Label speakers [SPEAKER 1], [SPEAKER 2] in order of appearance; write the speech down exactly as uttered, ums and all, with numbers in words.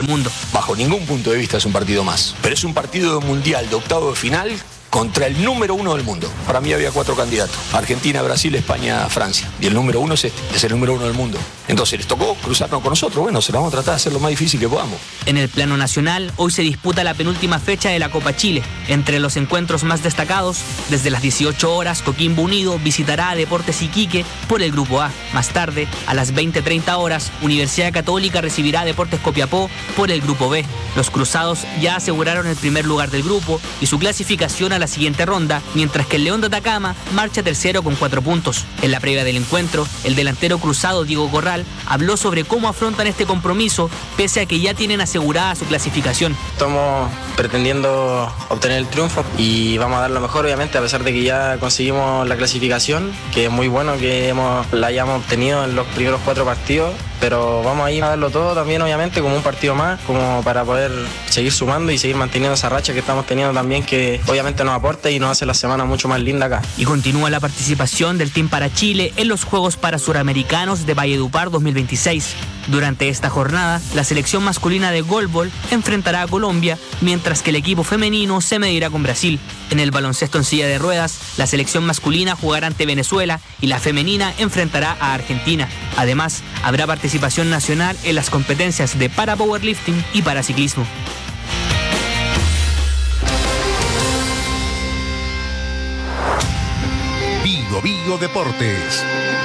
[SPEAKER 1] mundo.
[SPEAKER 2] Bajo ningún punto de vista es un partido más, pero es un partido mundial de octavo de final contra el número uno del mundo. Para mí había cuatro candidatos: Argentina, Brasil, España, Francia. Y el número uno es este, es el número uno del mundo. Entonces les tocó cruzarnos con nosotros. Bueno, se lo vamos a tratar de hacer lo más difícil que podamos.
[SPEAKER 1] En el plano nacional, hoy se disputa la penúltima fecha de la Copa Chile. Entre los encuentros más destacados, desde las dieciocho horas, Coquimbo Unido visitará a Deportes Iquique por el Grupo A. Más tarde, a las veinte treinta horas, Universidad Católica recibirá a Deportes Copiapó por el Grupo B. Los cruzados ya aseguraron el primer lugar del grupo y su clasificación a la siguiente ronda, mientras que el León de Atacama marcha tercero con cuatro puntos. En la previa del encuentro, el delantero cruzado Diego Corral habló sobre cómo afrontan este compromiso, pese a que ya tienen asegurada su clasificación.
[SPEAKER 3] Estamos pretendiendo obtener el triunfo y vamos a dar lo mejor, obviamente, a pesar de que ya conseguimos la clasificación, que es muy bueno que hemos, la hayamos obtenido en los primeros cuatro partidos, pero vamos a ir a darlo todo también, obviamente, como un partido más, como para poder seguir sumando y seguir manteniendo esa racha que estamos teniendo también, que obviamente nos aporta y nos hace la semana mucho más linda acá.
[SPEAKER 1] Y continúa la participación del Team para Chile en los Juegos para Suramericanos de Valledupar dos mil veintiséis. Durante esta jornada, la selección masculina de goalball enfrentará a Colombia, mientras que el equipo femenino se medirá con Brasil. En el baloncesto en silla de ruedas, la selección masculina jugará ante Venezuela y la femenina enfrentará a Argentina. Además, habrá participación nacional en las competencias de para powerlifting y para ciclismo.
[SPEAKER 4] Bio Bio Deportes.